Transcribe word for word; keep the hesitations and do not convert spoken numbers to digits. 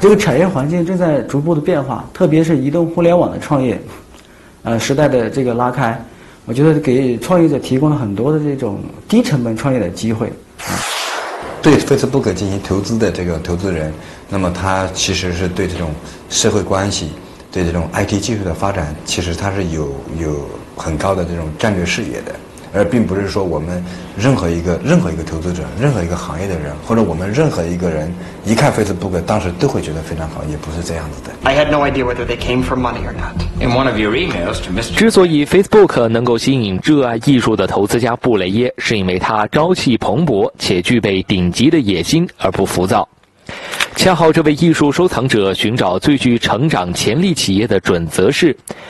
这个产业环境正在逐步的变化，特别是移动互联网的创业，呃，时代的这个拉开，我觉得给创业者提供了很多的这种低成本创业的机会。 对 Facebook 进行投资的这个投资人，那么他其实是对这种社会关系、对这种 I T 技术的发展，其实他是有有很高的这种战略视野的。而并不是说我们任何一个任何一个投资者、任何一个行业的人，或者我们任何一个人一看 Facebook， 当时都会觉得非常好，也不是这样子的。 I had no idea whether they came for money or not. In one of your emails to Mister 之所以 Facebook 能够吸引热爱艺术的投资家布雷耶，是因为他朝气蓬勃且具备顶级的野心，而不浮躁。恰好这位艺术收藏者寻找最具成长潜力企业的准则是